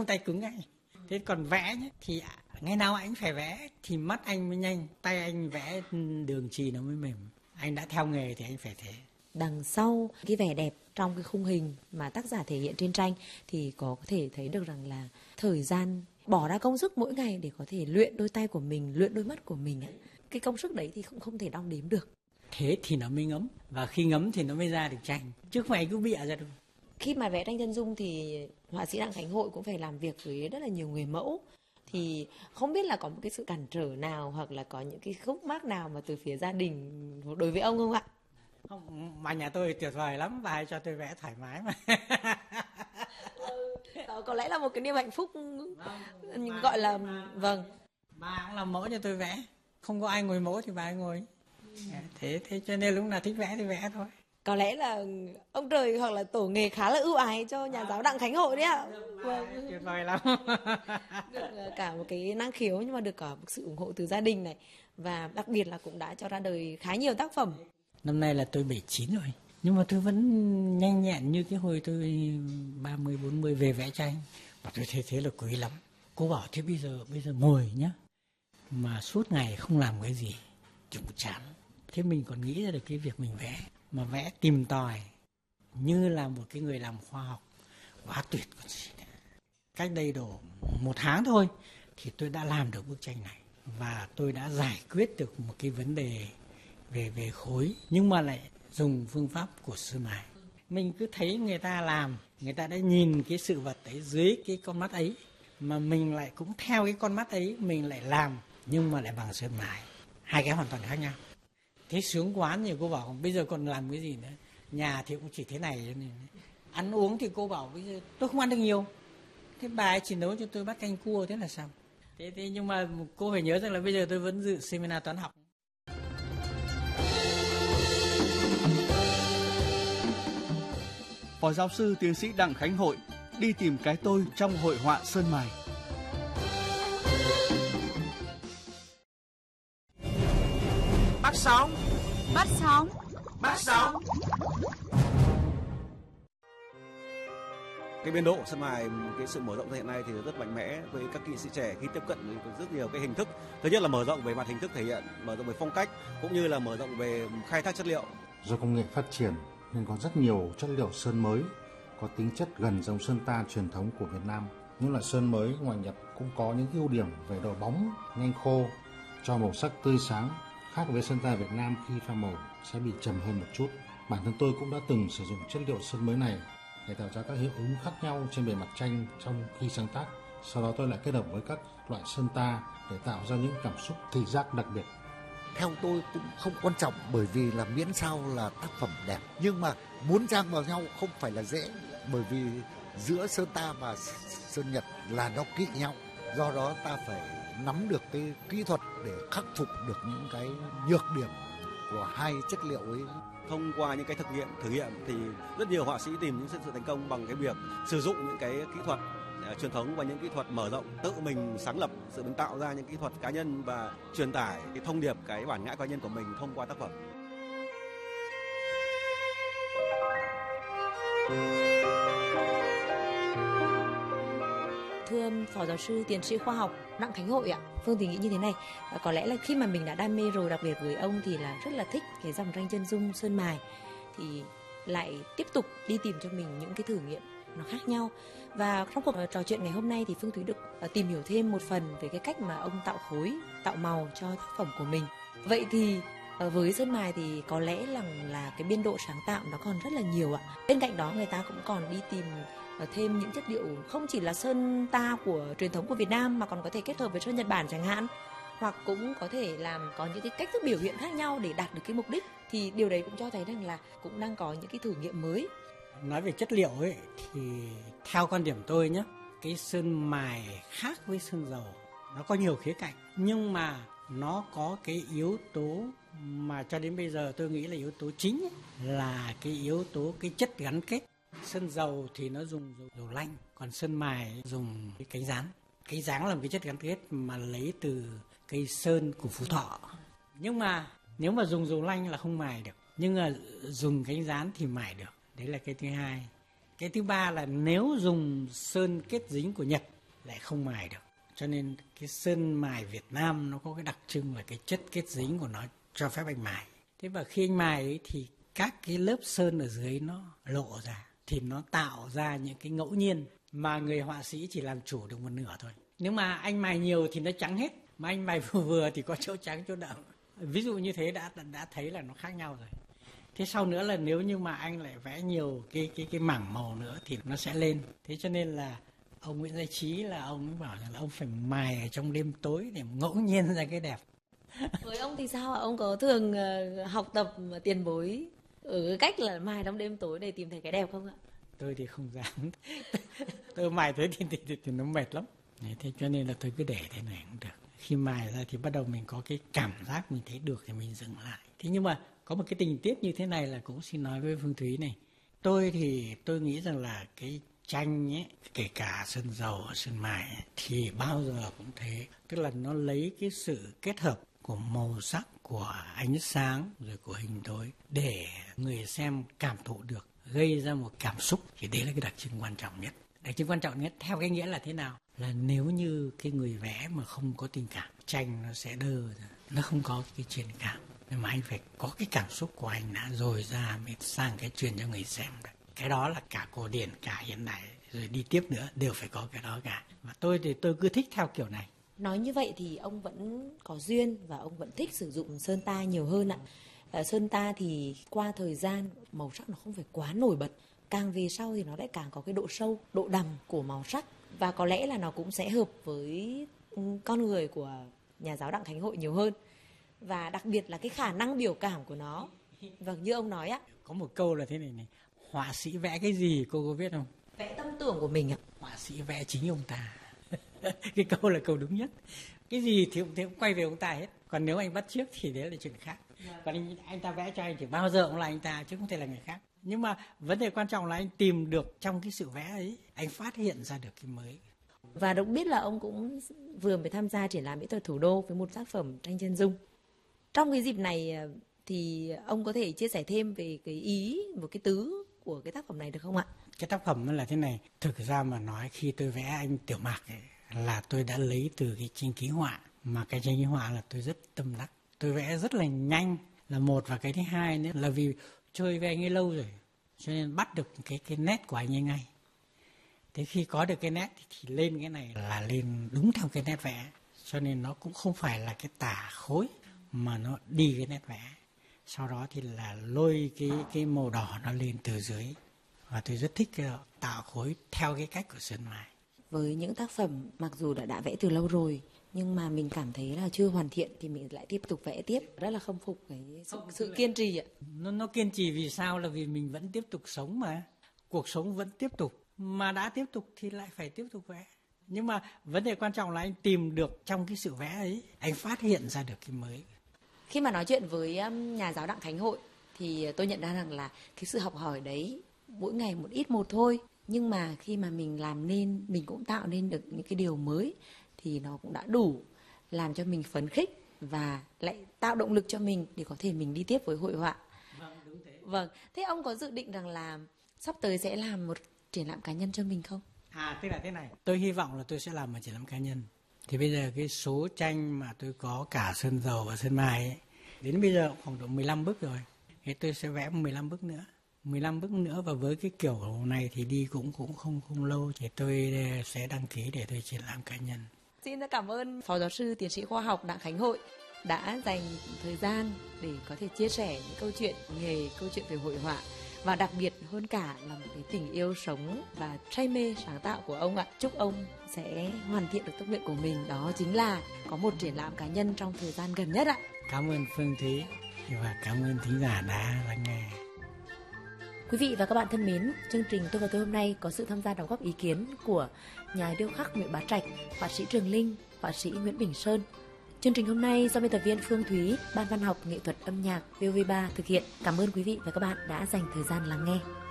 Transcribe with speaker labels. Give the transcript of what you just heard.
Speaker 1: không tay cứng ngay. Thế còn vẽ nhé, thì ngày nào anh phải vẽ thì mắt anh mới nhanh, tay anh vẽ đường chì nó mới mềm. Anh đã theo nghề thì anh phải thế.
Speaker 2: Đằng sau cái vẻ đẹp trong cái khung hình mà tác giả thể hiện trên tranh thì có thể thấy được rằng là thời gian bỏ ra công sức mỗi ngày để có thể luyện đôi tay của mình, luyện đôi mắt của mình. Cái công sức đấy thì cũng không thể đong đếm được.
Speaker 1: Thế thì nó mới ngấm, và khi ngấm thì nó mới ra được tranh, chứ không phải cứ bịa ra đâu.
Speaker 2: Khi mà vẽ tranh chân dung thì họa sĩ Đặng Khánh Hội cũng phải làm việc với rất là nhiều người mẫu. Thì không biết là có một cái sự cản trở nào hoặc là có những cái khúc mắc nào mà từ phía gia đình đối với ông không ạ?
Speaker 1: Không, mà nhà tôi tuyệt vời lắm, bà ấy cho tôi vẽ thoải mái mà.
Speaker 2: Có lẽ là một cái niềm hạnh phúc gọi là vâng.
Speaker 1: Bà cũng làm mẫu cho tôi vẽ, không có ai ngồi mẫu thì bà ấy ngồi. Thế cho nên lúc nào thích vẽ thì vẽ thôi.
Speaker 2: Có lẽ là ông trời hoặc là tổ nghề khá là ưu ái cho nhà giáo Đặng Khánh Hội đấy ạ.
Speaker 1: Vâng, tuyệt vời lắm.
Speaker 2: Được cả một cái năng khiếu nhưng mà được cả một sự ủng hộ từ gia đình này, và đặc biệt là cũng đã cho ra đời khá nhiều tác phẩm.
Speaker 1: Năm nay là tôi 79 rồi, nhưng mà tôi vẫn nhanh nhẹn như cái hồi tôi 30, 40 về vẽ tranh. Và tôi thấy thế là quý lắm. Cô bảo thế bây giờ ngồi nhá, mà suốt ngày không làm cái gì, chịu chán. Thế mình còn nghĩ ra được cái việc mình vẽ, mà vẽ tìm tòi như là một cái người làm khoa học, quá tuyệt còn gì nữa. Cách đây độ 1 tháng thôi thì tôi đã làm được bức tranh này, và tôi đã giải quyết được một cái vấn đề về khối, nhưng mà lại dùng phương pháp của sơn mài. Mình cứ thấy người ta làm, người ta đã nhìn cái sự vật ấy dưới cái con mắt ấy, mà mình lại cũng theo cái con mắt ấy, mình lại làm, nhưng mà lại bằng sơn mài. Hai cái hoàn toàn khác nhau. Thế sướng quá, nhiều cô bảo bây giờ còn làm cái gì nữa, nhà thì cũng chỉ thế này. Ăn uống thì cô bảo bây giờ tôi không ăn được nhiều, thế bà ấy chỉ nấu cho tôi bát canh cua, thế là xong. Thế nhưng mà cô phải nhớ rằng là bây giờ tôi vẫn dự seminar toán học.
Speaker 3: Phó giáo sư tiến sĩ Đặng Khánh Hội đi tìm cái tôi trong hội họa sơn mài.
Speaker 4: Bắt sóng.
Speaker 5: Cái biên độ sơn mài, cái sự mở rộng hiện nay thì rất mạnh mẽ với các kỹ sĩ trẻ khi tiếp cận với rất nhiều cái hình thức. Thứ nhất là mở rộng về mặt hình thức thể hiện, mở rộng về phong cách, cũng như là mở rộng về khai thác chất liệu.
Speaker 6: Do công nghệ phát triển nên có rất nhiều chất liệu sơn mới có tính chất gần giống sơn ta truyền thống của Việt Nam. Những loại sơn mới ngoài nhập cũng có những ưu điểm về độ bóng, nhanh khô, cho màu sắc tươi sáng, khác với sơn ta Việt Nam khi pha màu sẽ bị trầm hơn một chút. Bản thân tôi cũng đã từng sử dụng chất liệu sơn mới này để tạo ra các hiệu ứng khác nhau trên bề mặt tranh trong khi sáng tác. Sau đó tôi lại kết hợp với các loại sơn ta để tạo ra những cảm xúc thị giác đặc biệt.
Speaker 7: Theo tôi cũng không quan trọng, bởi vì là miễn sao là tác phẩm đẹp. Nhưng mà muốn trang vào nhau không phải là dễ, bởi vì giữa sơn ta và sơn Nhật là nó kỵ nhau. Do đó ta phải nắm được cái kỹ thuật để khắc phục được những cái nhược điểm của hai chất liệu ấy.
Speaker 5: Thông qua những cái thử nghiệm thì rất nhiều họa sĩ tìm những sự thành công bằng cái việc sử dụng những cái kỹ thuật truyền thống và những kỹ thuật mở rộng, tự mình sáng lập, tự mình tạo ra những kỹ thuật cá nhân và truyền tải cái thông điệp, cái bản ngã cá nhân của mình thông qua tác phẩm.
Speaker 2: Thưa Phó giáo sư tiến sĩ khoa học Đặng Khánh Hội ạ, Phương thì nghĩ như thế này, có lẽ là khi mà mình đã đam mê rồi, đặc biệt với ông thì là rất là thích cái dòng tranh chân dung sơn mài, thì lại tiếp tục đi tìm cho mình những cái thử nghiệm nó khác nhau. Và trong cuộc trò chuyện ngày hôm nay thì Phương Thúy được tìm hiểu thêm một phần về cái cách mà ông tạo khối, tạo màu cho tác phẩm của mình. Vậy thì với sơn mài thì có lẽ là cái biên độ sáng tạo nó còn rất là nhiều ạ. Bên cạnh đó người ta cũng còn đi tìm thêm những chất liệu không chỉ là sơn ta của truyền thống của Việt Nam mà còn có thể kết hợp với sơn Nhật Bản chẳng hạn, hoặc cũng có thể làm có những cái cách thức biểu hiện khác nhau để đạt được cái mục đích. Thì điều đấy cũng cho thấy rằng là cũng đang có những cái thử nghiệm mới.
Speaker 1: Nói về chất liệu ấy thì theo quan điểm tôi nhé, cái sơn mài khác với sơn dầu, nó có nhiều khía cạnh, nhưng mà nó có cái yếu tố mà cho đến bây giờ tôi nghĩ là yếu tố chính ấy, là cái yếu tố cái chất gắn kết. Sơn dầu thì nó dùng dầu lanh, còn sơn mài dùng cái cánh gián. Cánh gián là một cái chất gắn kết mà lấy từ cây sơn của Phú Thọ. Nhưng mà nếu mà dùng dầu lanh là không mài được, nhưng mà dùng cánh gián thì mài được. Đấy là cái thứ hai. Cái thứ ba là nếu dùng sơn kết dính của Nhật lại không mài được. Cho nên cái sơn mài Việt Nam nó có cái đặc trưng là cái chất kết dính của nó cho phép anh mài. Thế và khi anh mài ấy, thì các cái lớp sơn ở dưới nó lộ ra, thì nó tạo ra những cái ngẫu nhiên mà người họa sĩ chỉ làm chủ được một nửa thôi. Nếu mà anh mài nhiều thì nó trắng hết, mà anh mài vừa vừa thì có chỗ trắng chỗ đậm. Ví dụ như thế đã thấy là nó khác nhau rồi. Thế sau nữa là nếu như mà anh lại vẽ nhiều cái mảng màu nữa thì nó sẽ lên. Thế cho nên là ông Nguyễn Gia Trí là ông ấy bảo rằng là ông phải mài ở trong đêm tối để ngẫu nhiên ra cái đẹp.
Speaker 2: Với ông thì sao ạ? Ông có thường học tập tiền bối ở cái cách là mài trong đêm tối để tìm thấy cái đẹp không ạ?
Speaker 1: Tôi thì không dám. Tôi mài thế thì nó mệt lắm. Thế cho nên là tôi cứ để thế này cũng được. Khi mài ra thì bắt đầu mình có cái cảm giác mình thấy được thì mình dừng lại. Thế nhưng mà có một cái tình tiết như thế này là cũng xin nói với Phương Thúy này. Tôi thì tôi nghĩ rằng là cái tranh ấy, kể cả sơn dầu, sơn mài ấy, thì bao giờ cũng thế. Tức là nó lấy cái sự kết hợp của màu sắc, của ánh sáng, rồi của hình tối để người xem cảm thụ được, gây ra một cảm xúc. Thì đấy là cái đặc trưng quan trọng nhất. Đặc trưng quan trọng nhất theo cái nghĩa là thế nào? Là nếu như cái người vẽ mà không có tình cảm, tranh nó sẽ đơ ra, nó không có cái truyền cảm. Nhưng mà anh phải có cái cảm xúc của anh đã rồi ra mới sang cái truyền cho người xem được. Cái đó là cả cổ điển, cả hiện đại, rồi đi tiếp nữa đều phải có cái đó cả. Và tôi thì tôi cứ thích theo kiểu này.
Speaker 2: Nói như vậy thì ông vẫn có duyên và ông vẫn thích sử dụng sơn ta nhiều hơn ạ. Sơn ta thì qua thời gian màu sắc nó không phải quá nổi bật. Càng về sau thì nó lại càng có cái độ sâu, độ đậm của màu sắc. Và có lẽ là nó cũng sẽ hợp với con người của nhà giáo Đặng Khánh Hội nhiều hơn. Và đặc biệt là cái khả năng biểu cảm của nó. Vâng, như ông nói á.
Speaker 1: Có một câu là thế này này. Họa sĩ vẽ cái gì cô có biết không?
Speaker 2: Vẽ tâm tưởng của mình ạ.
Speaker 1: Họa sĩ vẽ chính ông ta. Cái câu là câu đúng nhất. Cái gì thì cũng quay về ông ta hết. Còn nếu anh bắt chước thì đấy là chuyện khác. Còn anh ta vẽ cho anh thì bao giờ cũng là anh ta chứ không thể là người khác. Nhưng mà vấn đề quan trọng là anh tìm được trong cái sự vẽ ấy, anh phát hiện ra được cái mới.
Speaker 2: Và được biết là ông cũng vừa mới tham gia triển lãm mỹ thuật thủ đô với một tác phẩm tranh chân dung. Trong cái dịp này thì ông có thể chia sẻ thêm về cái ý, một cái tứ của cái tác phẩm này được không ạ?
Speaker 1: Cái tác phẩm nó là thế này. Thực ra mà nói khi tôi vẽ anh Tiểu Mạc ấy, là tôi đã lấy từ cái tranh ký họa. Mà cái tranh ký họa là tôi rất tâm đắc. Tôi vẽ rất là nhanh là một, và cái thứ hai nữa là vì chơi với anh ấy lâu rồi, cho nên bắt được cái nét của anh ấy ngay. Thế khi có được cái nét thì lên cái này là lên đúng theo cái nét vẽ. Cho nên nó cũng không phải là cái tả khối mà nó đi cái nét vẽ. Sau đó thì là lôi cái màu đỏ nó lên từ dưới. Và tôi rất thích tạo khối theo cái cách của sơn mài.
Speaker 2: Với những tác phẩm mặc dù đã vẽ từ lâu rồi nhưng mà mình cảm thấy là chưa hoàn thiện thì mình lại tiếp tục vẽ tiếp. Rất là khâm phục cái sự kiên trì ạ.
Speaker 1: Nó kiên trì vì sao? Là vì mình vẫn tiếp tục sống mà. Cuộc sống vẫn tiếp tục. Mà đã tiếp tục thì lại phải tiếp tục vẽ. Nhưng mà vấn đề quan trọng là anh tìm được trong cái sự vẽ ấy, anh phát hiện ra được cái mới.
Speaker 2: Khi mà nói chuyện với nhà giáo Đặng Khánh Hội thì tôi nhận ra rằng là cái sự học hỏi đấy mỗi ngày một ít một thôi. Nhưng mà khi mà mình làm nên, mình cũng tạo nên được những cái điều mới thì nó cũng đã đủ làm cho mình phấn khích và lại tạo động lực cho mình để có thể mình đi tiếp với hội họa.
Speaker 1: Vâng, đúng thế.
Speaker 2: Vâng, thế ông có dự định rằng là sắp tới sẽ làm một triển lãm cá nhân cho mình không?
Speaker 1: Tức là thế này, tôi hy vọng là tôi sẽ làm một triển lãm cá nhân. Thì bây giờ cái số tranh mà tôi có cả sơn dầu và sơn mài ấy, đến bây giờ cũng khoảng độ 15 bức rồi. Thế tôi sẽ vẽ 15 bức nữa. 15 bức nữa, và với cái kiểu này thì đi cũng không lâu thì tôi sẽ đăng ký để tôi triển lãm cá nhân.
Speaker 2: Xin cảm ơn Phó Giáo sư Tiến sĩ Khoa học Đặng Khánh Hội đã dành thời gian để có thể chia sẻ những câu chuyện nghề, câu chuyện về hội họa, và đặc biệt hơn cả là một cái tình yêu sống và say mê sáng tạo của ông ạ. Chúc ông sẽ hoàn thiện được tâm nguyện của mình, đó chính là có một triển lãm cá nhân trong thời gian gần nhất ạ.
Speaker 1: Cảm ơn Phương Thúy và cảm ơn thính giả đã lắng nghe.
Speaker 2: Quý vị và các bạn thân mến, chương trình Tôi và Tôi hôm nay có sự tham gia đóng góp ý kiến của nhà điêu khắc Nguyễn Bá Trạch, họa sĩ Trường Linh, họa sĩ Nguyễn Bình Sơn. Chương trình hôm nay do biên tập viên Phương Thúy, Ban Văn học Nghệ thuật âm nhạc VOV3 thực hiện. Cảm ơn quý vị và các bạn đã dành thời gian lắng nghe.